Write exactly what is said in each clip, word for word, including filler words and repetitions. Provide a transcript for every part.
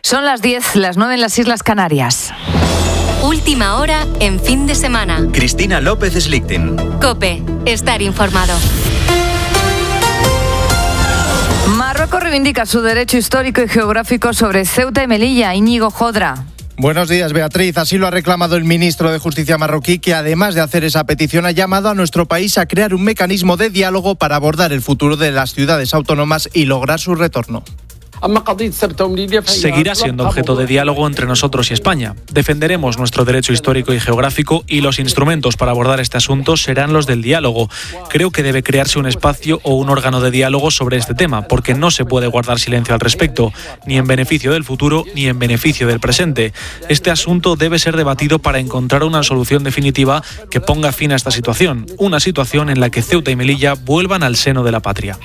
Son las diez, las nueve en las Islas Canarias. Última hora en fin de semana. Cristina López Slichting. COPE. Estar informado. Marruecos reivindica su derecho histórico y geográfico sobre Ceuta y Melilla. Íñigo Jodra. Buenos días, Beatriz. Así lo ha reclamado el ministro de Justicia marroquí, que además de hacer esa petición ha llamado a nuestro país a crear un mecanismo de diálogo para abordar el futuro de las ciudades autónomas y lograr su retorno. Seguirá siendo objeto de diálogo entre nosotros y España. Defenderemos nuestro derecho histórico y geográfico y los instrumentos para abordar este asunto serán los del diálogo. Creo que debe crearse un espacio o un órgano de diálogo sobre este tema, porque no se puede guardar silencio al respecto, ni en beneficio del futuro ni en beneficio del presente. Este asunto debe ser debatido para encontrar una solución definitiva que ponga fin a esta situación, una situación en la que Ceuta y Melilla vuelvan al seno de la patria.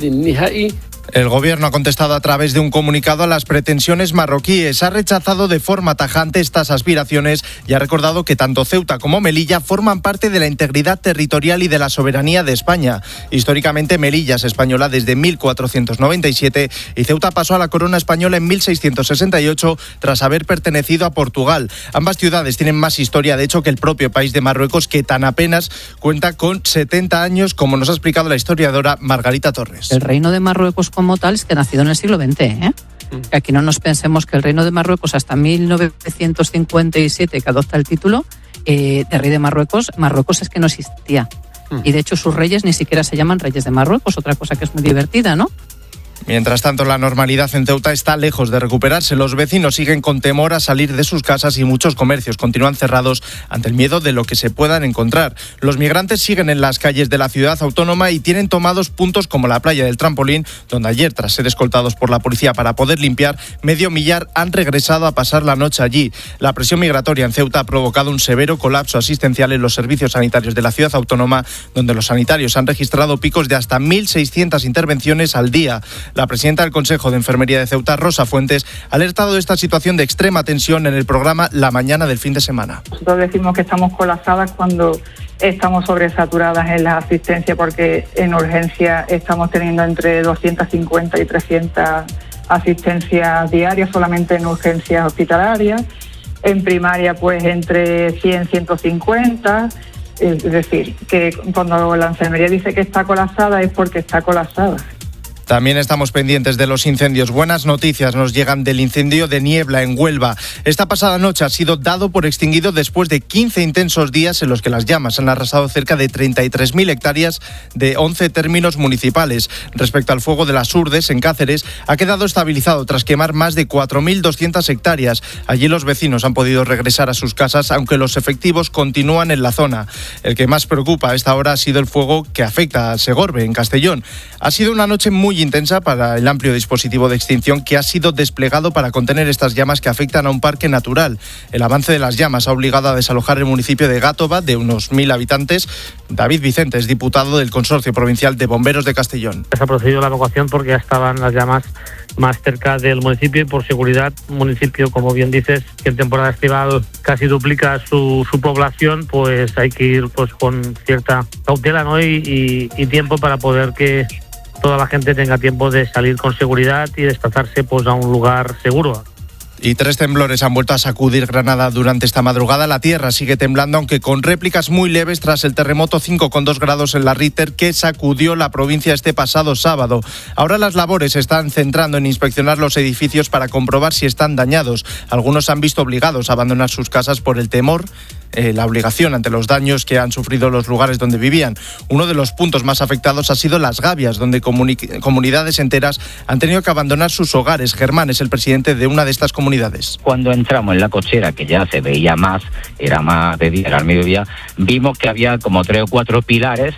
El gobierno ha contestado a través de un comunicado a las pretensiones marroquíes. Ha rechazado de forma tajante estas aspiraciones y ha recordado que tanto Ceuta como Melilla forman parte de la integridad territorial y de la soberanía de España. Históricamente, Melilla es española desde mil cuatrocientos noventa y siete y Ceuta pasó a la corona española en mil seiscientos sesenta y ocho tras haber pertenecido a Portugal. Ambas ciudades tienen más historia, de hecho, que el propio país de Marruecos, que tan apenas cuenta con setenta años, como nos ha explicado la historiadora Margarita Torres. El reino de Marruecos como tal es que ha nacido en el siglo veinte, ¿eh? Mm. Que aquí no nos pensemos que el reino de Marruecos hasta mil novecientos cincuenta y siete, que adopta el título eh, de rey de Marruecos, Marruecos es que no existía. Mm. Y de hecho sus reyes ni siquiera se llaman reyes de Marruecos, otra cosa que es muy divertida, ¿no? Mientras tanto, la normalidad en Ceuta está lejos de recuperarse. Los vecinos siguen con temor a salir de sus casas y muchos comercios continúan cerrados ante el miedo de lo que se puedan encontrar. Los migrantes siguen en las calles de la ciudad autónoma y tienen tomados puntos como la playa del Trampolín, donde ayer, tras ser escoltados por la policía para poder limpiar, medio millar han regresado a pasar la noche allí. La presión migratoria en Ceuta ha provocado un severo colapso asistencial en los servicios sanitarios de la ciudad autónoma, donde los sanitarios han registrado picos de hasta mil seiscientas intervenciones al día. La presidenta del Consejo de Enfermería de Ceuta, Rosa Fuentes, ha alertado de esta situación de extrema tensión en el programa La Mañana del fin de semana. Nosotros decimos que estamos colapsadas cuando estamos sobresaturadas en la asistencia, porque en urgencia estamos teniendo entre doscientas cincuenta y trescientas asistencias diarias solamente en urgencias hospitalarias. En primaria, pues entre cien, ciento cincuenta. Es decir, que cuando la enfermería dice que está colapsada es porque está colapsada. También estamos pendientes de los incendios. Buenas noticias nos llegan del incendio de Niebla en Huelva. Esta pasada noche ha sido dado por extinguido después de quince intensos días en los que las llamas han arrasado cerca de treinta y tres mil hectáreas de once términos municipales. Respecto al fuego de las Urdes, en Cáceres, ha quedado estabilizado tras quemar más de cuatro mil doscientas hectáreas. Allí los vecinos han podido regresar a sus casas, aunque los efectivos continúan en la zona. El que más preocupa a esta hora ha sido el fuego que afecta a Segorbe, en Castellón. Ha sido una noche muy intensa para el amplio dispositivo de extinción que ha sido desplegado para contener estas llamas que afectan a un parque natural. El avance de las llamas ha obligado a desalojar el municipio de Gátova, de unos mil habitantes. David Vicente es diputado del Consorcio Provincial de Bomberos de Castellón. Se ha procedido la evacuación porque ya estaban las llamas más cerca del municipio y por seguridad, municipio, como bien dices, que en temporada estival casi duplica su, su población, pues hay que ir pues con cierta cautela, ¿no? y, y, y tiempo para poder que toda la gente tenga tiempo de salir con seguridad y desplazarse pues a un lugar seguro. Y tres temblores han vuelto a sacudir Granada durante esta madrugada. La tierra sigue temblando, aunque con réplicas muy leves tras el terremoto cinco coma dos grados en la Richter que sacudió la provincia este pasado sábado. Ahora las labores se están centrando en inspeccionar los edificios para comprobar si están dañados. Algunos se han visto obligados a abandonar sus casas por el temor, eh, la obligación ante los daños que han sufrido los lugares donde vivían. Uno de los puntos más afectados ha sido Las Gavias, donde comuni- comunidades enteras han tenido que abandonar sus hogares. Germán es el presidente de una de estas comunidades. Cuando entramos en la cochera, que ya se veía más, era más de día, era al mediodía, vimos que había como tres o cuatro pilares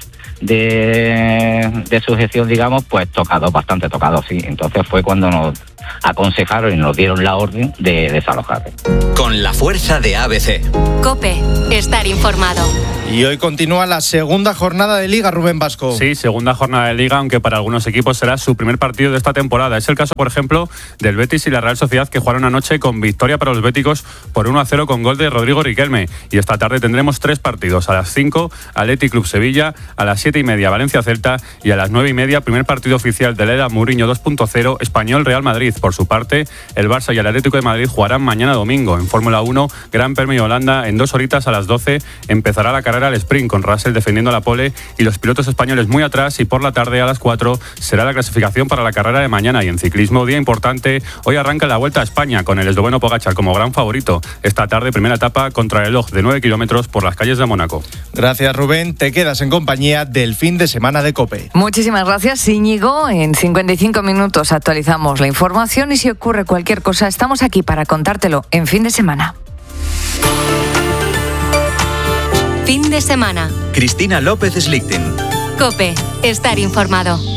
de, de sujeción, digamos, pues tocados, bastante tocados, sí. Entonces fue cuando nos aconsejaron y nos dieron la orden de desalojar. Con la fuerza de A B C. COPE. Estar informado. Y hoy continúa la segunda jornada de Liga, Rubén Vasco. Sí, segunda jornada de Liga, aunque para algunos equipos será su primer partido de esta temporada. Es el caso, por ejemplo, del Betis y la Real Sociedad, que jugaron anoche con victoria para los béticos por uno a cero con gol de Rodrigo Riquelme. Y esta tarde tendremos tres partidos. A las cinco, Athletic Club Sevilla, a las siete y media, Valencia Celta, y a las nueve y media, primer partido oficial de la era Mourinho dos punto cero, Español Real Madrid. Por su parte, el Barça y el Atlético de Madrid jugarán mañana domingo. En Fórmula uno, Gran Premio de Holanda, en dos horitas a las doce empezará la carrera al sprint con Russell defendiendo la pole y los pilotos españoles muy atrás, y por la tarde a las cuatro será la clasificación para la carrera de mañana. Y en ciclismo, día importante, hoy arranca la Vuelta a España con el esloveno Pogačar como gran favorito. Esta tarde, primera etapa contra el reloj de nueve kilómetros por las calles de Mónaco. Gracias, Rubén. Te quedas en compañía del fin de semana de COPE. Muchísimas gracias, Íñigo. En cincuenta y cinco minutos actualizamos la información y si ocurre cualquier cosa, estamos aquí para contártelo en fin de semana. Fin de semana. Cristina López Slichting. COPE. Estar informado.